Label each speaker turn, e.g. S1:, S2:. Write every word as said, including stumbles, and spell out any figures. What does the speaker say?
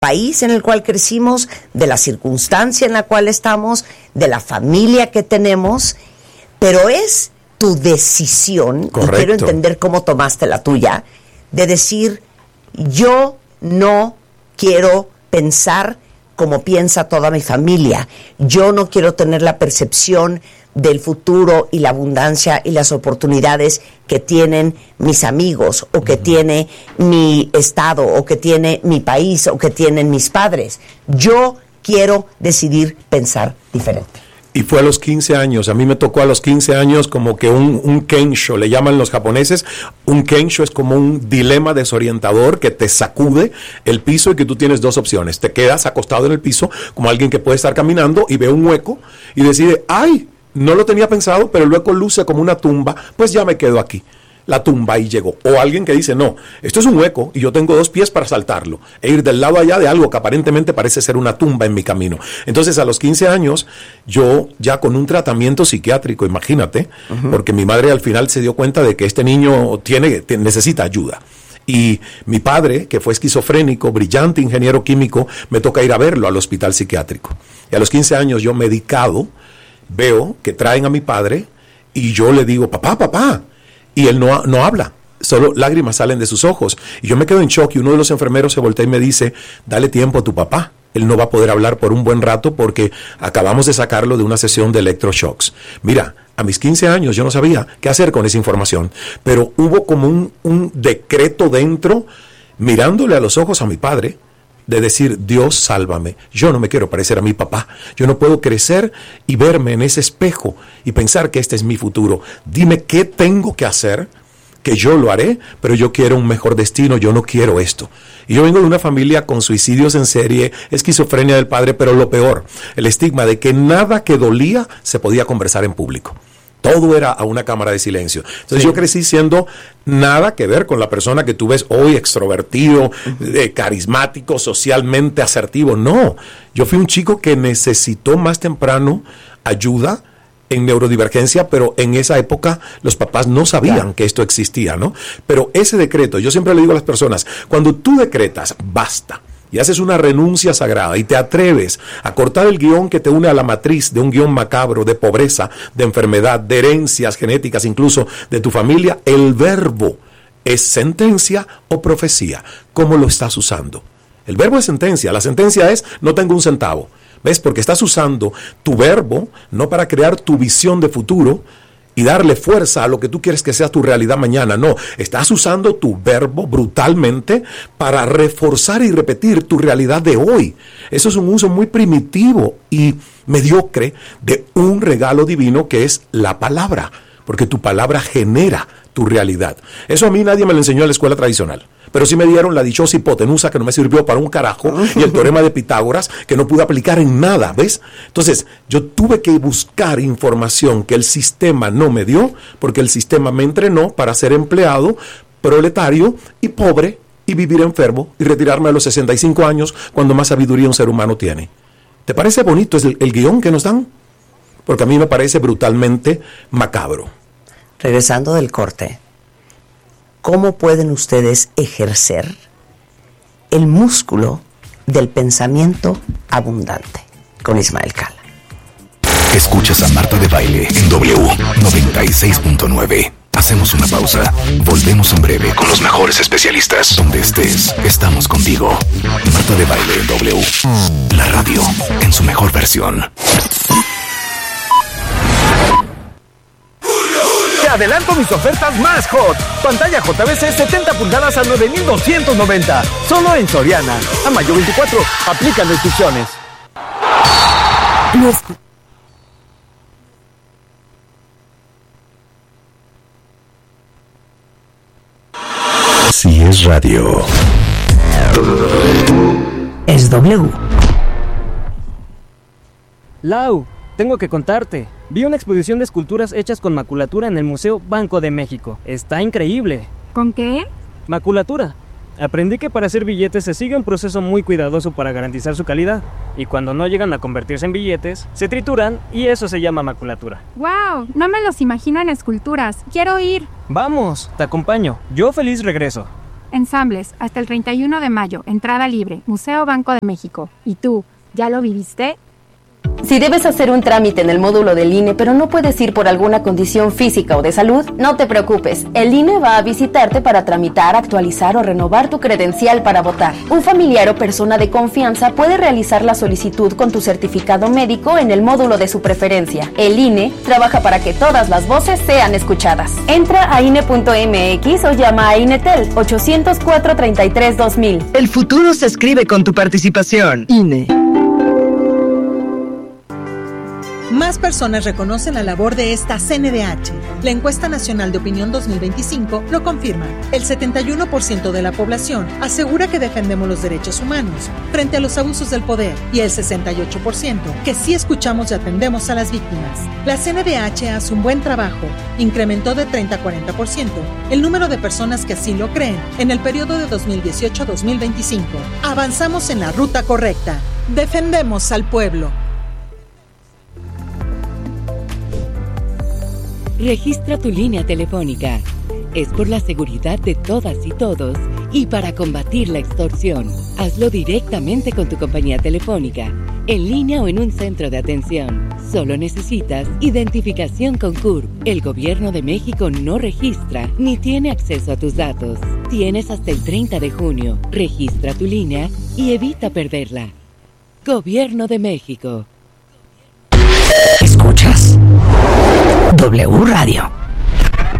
S1: país en el cual crecimos, de la circunstancia en la cual estamos, de la familia que tenemos, pero es tu decisión,
S2: Correcto.
S1: y quiero entender cómo tomaste la tuya, de decir, yo no quiero pensar como piensa toda mi familia, yo no quiero tener la percepción del futuro y la abundancia y las oportunidades que tienen mis amigos, o que uh-huh. tiene mi estado, o que tiene mi país, o que tienen mis padres. Yo quiero decidir pensar diferente.
S2: Y fue a los quince años, a mí me tocó a los quince años como que un, un kensho, le llaman los japoneses, un kensho es como un dilema desorientador que te sacude el piso y que tú tienes dos opciones, te quedas acostado en el piso como alguien que puede estar caminando y ve un hueco y decide, ¡ay! No lo tenía pensado, pero el hueco luce como una tumba, pues ya me quedo aquí. La tumba ahí llegó. O alguien que dice, no, esto es un hueco y yo tengo dos pies para saltarlo e ir del lado allá de algo que aparentemente parece ser una tumba en mi camino. Entonces a los quince años, yo ya con un tratamiento psiquiátrico, imagínate, uh-huh. porque mi madre al final se dio cuenta de que este niño tiene, tiene necesita ayuda. Y mi padre, que fue esquizofrénico, brillante ingeniero químico, me toca ir a verlo al hospital psiquiátrico. Y a los quince años yo medicado, veo que traen a mi padre y yo le digo, papá, papá, y él no, no habla, solo lágrimas salen de sus ojos. Y yo me quedo en shock y uno de los enfermeros se voltea y me dice, dale tiempo a tu papá, él no va a poder hablar por un buen rato porque acabamos de sacarlo de una sesión de electroshocks. Mira, a mis quince años yo no sabía qué hacer con esa información, pero hubo como un, un decreto dentro, mirándole a los ojos a mi padre, de decir, Dios, sálvame, yo no me quiero parecer a mi papá, yo no puedo crecer y verme en ese espejo y pensar que este es mi futuro, dime qué tengo que hacer, que yo lo haré, pero yo quiero un mejor destino, yo no quiero esto. Y yo vengo de una familia con suicidios en serie, esquizofrenia del padre, pero lo peor, el estigma de que nada que dolía se podía conversar en público. Todo era a una cámara de silencio. Entonces sí. yo crecí siendo nada que ver con la persona que tú ves hoy, extrovertido, eh, carismático, socialmente asertivo. No, yo fui un chico que necesitó más temprano ayuda en neurodivergencia, pero en esa época los papás no sabían claro. que esto existía, ¿no? Pero ese decreto, yo siempre le digo a las personas, cuando tú decretas, basta, y haces una renuncia sagrada y te atreves a cortar el guión que te une a la matriz de un guión macabro de pobreza, de enfermedad, de herencias genéticas, incluso de tu familia, el verbo es sentencia o profecía. ¿Cómo lo estás usando? El verbo es sentencia, la sentencia es no tengo un centavo. ¿Ves? Porque estás usando tu verbo no para crear tu visión de futuro y darle fuerza a lo que tú quieres que sea tu realidad mañana. No, estás usando tu verbo brutalmente para reforzar y repetir tu realidad de hoy. Eso es un uso muy primitivo y mediocre de un regalo divino que es la palabra, porque tu palabra genera tu realidad. Eso a mí nadie me lo enseñó en la escuela tradicional. Pero sí me dieron la dichosa hipotenusa que no me sirvió para un carajo y el teorema de Pitágoras que no pude aplicar en nada, ¿ves? Entonces, yo tuve que buscar información que el sistema no me dio, porque el sistema me entrenó para ser empleado, proletario y pobre y vivir enfermo y retirarme a los sesenta y cinco años cuando más sabiduría un ser humano tiene. ¿Te parece bonito el, el guión que nos dan? Porque a mí me parece brutalmente macabro.
S1: Regresando del corte, ¿cómo pueden ustedes ejercer el músculo del pensamiento abundante? Con Ismael Cala.
S3: Escuchas a Marta de Baile en W noventa y seis punto nueve. Hacemos una pausa. Volvemos en breve con los mejores especialistas. Donde estés, estamos contigo. Marta de Baile en W. La radio en su mejor versión.
S4: Adelanto mis ofertas más hot. Pantalla J V C setenta pulgadas a nueve mil doscientos noventa. Solo en Soriana. A mayo veinticuatro. Aplican restricciones.
S3: Si es radio,
S1: es W.
S5: Lau, tengo que contarte. Vi una exposición de esculturas hechas con maculatura en el Museo Banco de México. Está increíble.
S6: ¿Con qué?
S5: Maculatura. Aprendí que para hacer billetes se sigue un proceso muy cuidadoso para garantizar su calidad. Y cuando no llegan a convertirse en billetes, se trituran y eso se llama maculatura.
S6: ¡Wow! No me los imagino en esculturas. ¡Quiero ir!
S5: Vamos, te acompaño. Yo feliz regreso.
S6: Ensambles, hasta el treinta y uno de mayo, entrada libre, Museo Banco de México. ¿Y tú, ya lo viviste?
S7: Si debes hacer un trámite en el módulo del I N E, pero no puedes ir por alguna condición física o de salud, no te preocupes. El I N E va a visitarte para tramitar, actualizar o renovar tu credencial para votar. Un familiar o persona de confianza puede realizar la solicitud con tu certificado médico en el módulo de su preferencia. El I N E trabaja para que todas las voces sean escuchadas. Entra a I N E punto M X o llama a INETEL ocho cero cuatro, treinta y tres, dos mil.
S8: El futuro se escribe con tu participación. I N E.
S9: Más personas reconocen la labor de esta C N D H. La encuesta nacional de opinión dos mil veinticinco lo confirma. El setenta y uno por ciento de la población asegura que defendemos los derechos humanos frente a los abusos del poder y el sesenta y ocho por ciento que sí escuchamos y atendemos a las víctimas. La C N D H hace un buen trabajo. Incrementó de treinta a cuarenta por ciento el número de personas que así lo creen en el periodo de dos mil dieciocho a dos mil veinticinco. Avanzamos en la ruta correcta. Defendemos al pueblo.
S10: Registra tu línea telefónica. Es por la seguridad de todas y todos y para combatir la extorsión. Hazlo directamente con tu compañía telefónica, en línea o en un centro de atención. Solo necesitas identificación con C U R P. El Gobierno de México no registra ni tiene acceso a tus datos. Tienes hasta el treinta de junio. Registra tu línea y evita perderla. Gobierno de México.
S1: ¿Escuchas? W Radio.